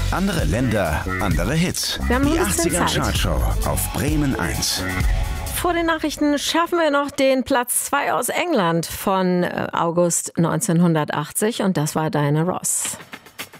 Andere Länder, andere Hits. Wir haben Die ein bisschen 80er Zeit. Chartshow auf Bremen 1. Vor den Nachrichten schaffen wir noch den Platz 2 aus England von August 1980 und das war Diana Ross.